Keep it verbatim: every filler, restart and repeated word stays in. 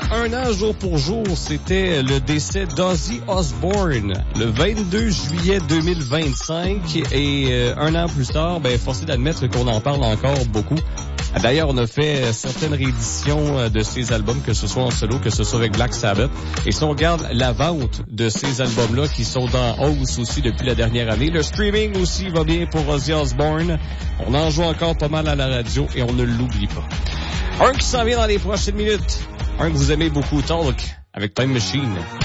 un an jour pour jour, c'était le décès d'Ozzy Osbourne le vingt-deux juillet deux mille vingt-cinq et euh, un an plus tard, ben forcé d'admettre qu'on en parle encore beaucoup. D'ailleurs, on a fait certaines rééditions de ces albums, que ce soit en solo, que ce soit avec Black Sabbath. Et si on regarde la vente de ces albums-là, qui sont en hausse aussi depuis la dernière année, le streaming aussi va bien pour Ozzy Osbourne. On en joue encore pas mal à la radio et on ne l'oublie pas. Un qui s'en vient dans les prochaines minutes. Un que vous aimez beaucoup, Talk, avec Time Machine.